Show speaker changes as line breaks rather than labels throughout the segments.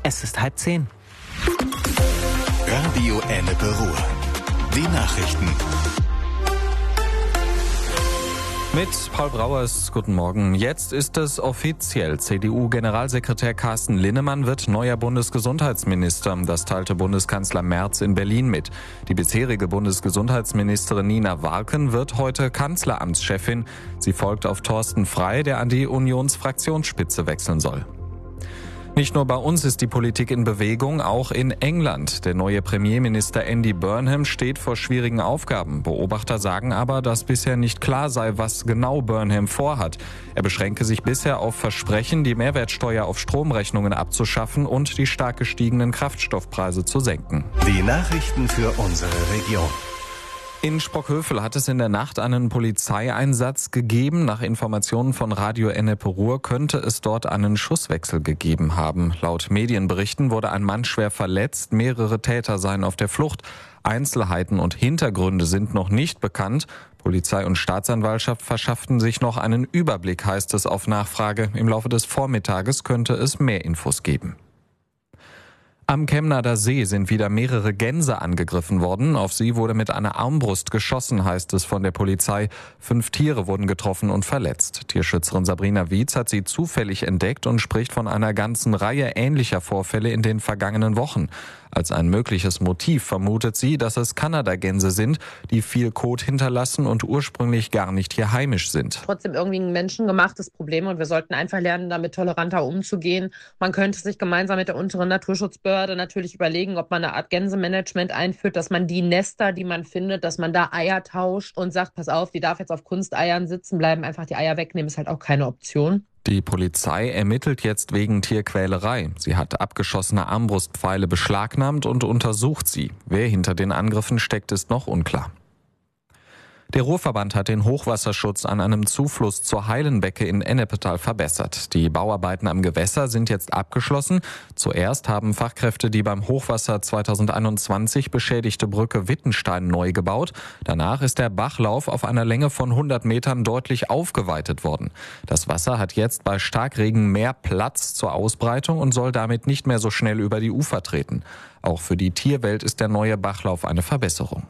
Es ist 9:30.
Radio Ennepe Ruhr. Die Nachrichten.
Mit Paul Brauers, guten Morgen. Jetzt ist es offiziell. CDU-Generalsekretär Carsten Linnemann wird neuer Bundesgesundheitsminister. Das teilte Bundeskanzler Merz in Berlin mit. Die bisherige Bundesgesundheitsministerin Nina Warken wird heute Kanzleramtschefin. Sie folgt auf Thorsten Frey, der an die Unionsfraktionsspitze wechseln soll. Nicht nur bei uns ist die Politik in Bewegung, auch in England. Der neue Premierminister Andy Burnham steht vor schwierigen Aufgaben. Beobachter sagen aber, dass bisher nicht klar sei, was genau Burnham vorhat. Er beschränke sich bisher auf Versprechen, die Mehrwertsteuer auf Stromrechnungen abzuschaffen und die stark gestiegenen Kraftstoffpreise zu senken.
Die Nachrichten für unsere Region.
In Sprockhövel hat es in der Nacht einen Polizeieinsatz gegeben. Nach Informationen von Radio Ennepe Ruhr könnte es dort einen Schusswechsel gegeben haben. Laut Medienberichten wurde ein Mann schwer verletzt. Mehrere Täter seien auf der Flucht. Einzelheiten und Hintergründe sind noch nicht bekannt. Polizei und Staatsanwaltschaft verschafften sich noch einen Überblick, heißt es auf Nachfrage. Im Laufe des Vormittages könnte es mehr Infos geben. Am Chemnader See sind wieder mehrere Gänse angegriffen worden. Auf sie wurde mit einer Armbrust geschossen, heißt es von der Polizei. 5 Tiere wurden getroffen und verletzt. Tierschützerin Sabrina Wietz hat sie zufällig entdeckt und spricht von einer ganzen Reihe ähnlicher Vorfälle in den vergangenen Wochen. Als ein mögliches Motiv vermutet sie, dass es Kanadagänse sind, die viel Kot hinterlassen und ursprünglich gar nicht hier heimisch sind.
Trotzdem irgendwie ein menschengemachtes Problem und wir sollten einfach lernen, damit toleranter umzugehen. Man könnte sich gemeinsam mit der unteren Naturschutzbehörde natürlich überlegen, ob man eine Art Gänsemanagement einführt, dass man die Nester, die man findet, dass man da Eier tauscht und sagt, pass auf, die darf jetzt auf Kunsteiern sitzen bleiben, einfach die Eier wegnehmen, ist halt auch keine Option.
Die Polizei ermittelt jetzt wegen Tierquälerei. Sie hat abgeschossene Armbrustpfeile beschlagnahmt und untersucht sie. Wer hinter den Angriffen steckt, ist noch unklar. Der Ruhrverband hat den Hochwasserschutz an einem Zufluss zur Heilenbecke in Ennepetal verbessert. Die Bauarbeiten am Gewässer sind jetzt abgeschlossen. Zuerst haben Fachkräfte die beim Hochwasser 2021 beschädigte Brücke Wittenstein neu gebaut. Danach ist der Bachlauf auf einer Länge von 100 Metern deutlich aufgeweitet worden. Das Wasser hat jetzt bei Starkregen mehr Platz zur Ausbreitung und soll damit nicht mehr so schnell über die Ufer treten. Auch für die Tierwelt ist der neue Bachlauf eine Verbesserung.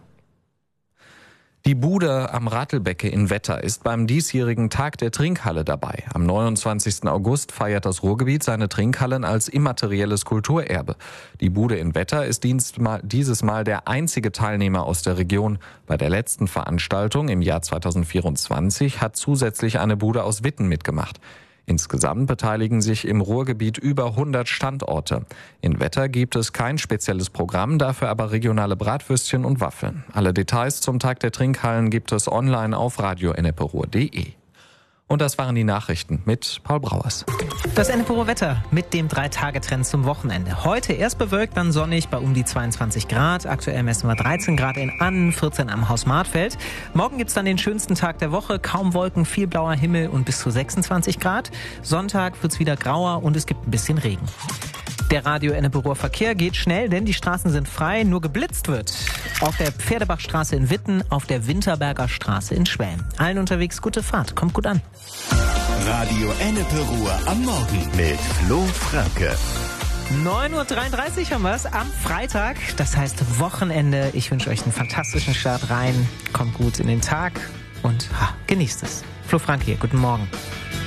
Die Bude am Ratelbecke in Wetter ist beim diesjährigen Tag der Trinkhalle dabei. Am 29. August feiert das Ruhrgebiet seine Trinkhallen als immaterielles Kulturerbe. Die Bude in Wetter ist dieses Mal der einzige Teilnehmer aus der Region. Bei der letzten Veranstaltung im Jahr 2024 hat zusätzlich eine Bude aus Witten mitgemacht. Insgesamt beteiligen sich im Ruhrgebiet über 100 Standorte. In Wetter gibt es kein spezielles Programm, dafür aber regionale Bratwürstchen und Waffeln. Alle Details zum Tag der Trinkhallen gibt es online auf radioenneperuhr.de. Und das waren die Nachrichten mit Paul Brauers.
Das Ennepe Ruhr Wetter mit dem 3-Tage-Trend zum Wochenende. Heute erst bewölkt, dann sonnig bei um die 22 Grad. Aktuell messen wir 13 Grad in Annen, 14 am Haus Martfeld. Morgen gibt's dann den schönsten Tag der Woche. Kaum Wolken, viel blauer Himmel und bis zu 26 Grad. Sonntag wird's wieder grauer und es gibt ein bisschen Regen. Der Radio Ennepe Ruhr Verkehr geht schnell, denn die Straßen sind frei, nur geblitzt wird. Auf der Pferdebachstraße in Witten, auf der Winterberger Straße in Schwelm. Allen unterwegs gute Fahrt, kommt gut an.
Radio Ennepe Ruhr am Morgen mit Flo Franke.
9:33 Uhr haben wir es am Freitag, das heißt Wochenende. Ich wünsche euch einen fantastischen Start rein. Kommt gut in den Tag und genießt es. Flo Franke hier, guten Morgen.